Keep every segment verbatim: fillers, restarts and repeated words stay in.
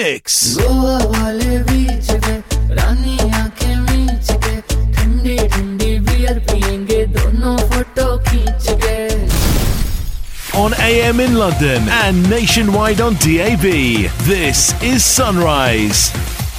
mix. On A M in London and nationwide on D A B, this is Sunrise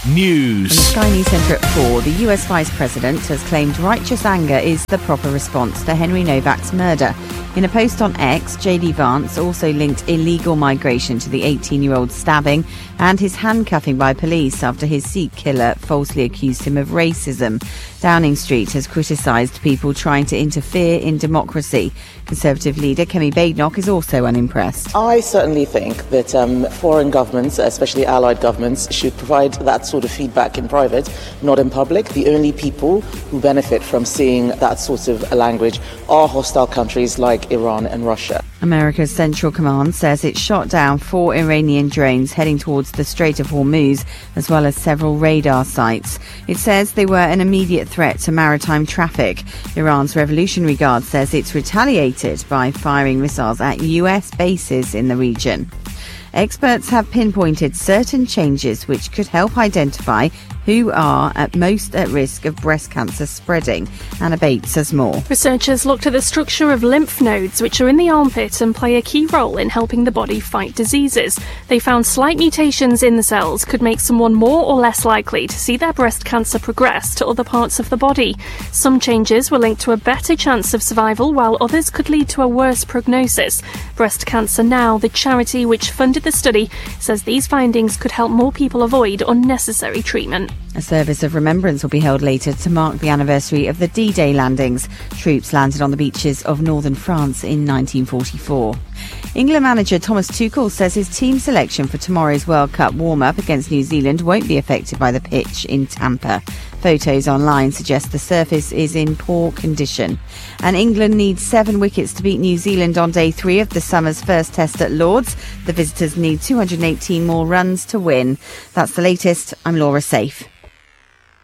News. On the Sky News Centre at four, the U S Vice President has claimed righteous anger is the proper response to Henry Novak's murder. In a post on X, J D Vance also linked illegal migration to the eighteen-year-old stabbing and his handcuffing by police after his Sikh killer falsely accused him of racism. Downing Street has criticised people trying to interfere in democracy. Conservative leader Kemi Badenoch is also unimpressed. I certainly think that um, foreign governments, especially allied governments, should provide that sort of feedback in private, not in public. The only people who benefit from seeing that sort of language are hostile countries like Iran and Russia. America's Central Command says it shot down four Iranian drones heading towards the Strait of Hormuz, as well as several radar sites. It says they were an immediate threat to maritime traffic. Iran's Revolutionary Guard says it's retaliated by firing missiles at U S bases in the region. Experts have pinpointed certain changes which could help identify who are at most at risk of breast cancer spreading. Anna Bates says more. Researchers looked at the structure of lymph nodes, which are in the armpit and play a key role in helping the body fight diseases. They found slight mutations in the cells could make someone more or less likely to see their breast cancer progress to other parts of the body. Some changes were linked to a better chance of survival, while others could lead to a worse prognosis. Breast Cancer Now, the charity which funded the study, says these findings could help more people avoid unnecessary treatment. A service of remembrance will be held later to mark the anniversary of the D-Day landings. Troops landed on the beaches of northern France in nineteen forty-four. England manager Thomas Tuchel says his team selection for tomorrow's World Cup warm-up against New Zealand won't be affected by the pitch in Tampa. Photos online suggest the surface is in poor condition. And England needs seven wickets to beat New Zealand on day three of the summer's first test at Lord's. The visitors need two hundred eighteen more runs to win. That's the latest. I'm Laura Safe.